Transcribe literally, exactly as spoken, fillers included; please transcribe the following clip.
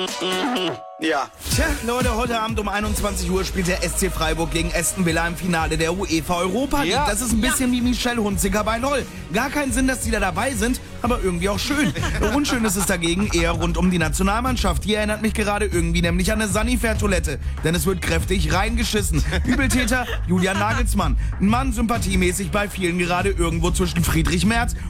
Ja. Tja, Leute, heute Abend um einundzwanzig Uhr spielt der S C Freiburg gegen Aston Villa im Finale der UEFA Europa League. Ja. Das ist ein bisschen wie Michelle Hunziker bei LOL. Gar keinen Sinn, dass die da dabei sind, aber irgendwie auch schön. Unschön ist es dagegen eher rund um die Nationalmannschaft. Die erinnert mich gerade irgendwie nämlich an eine Sanifair-Toilette, denn es wird kräftig reingeschissen. Übeltäter Julian Nagelsmann. Ein Mann sympathiemäßig bei vielen gerade irgendwo zwischen Friedrich Merz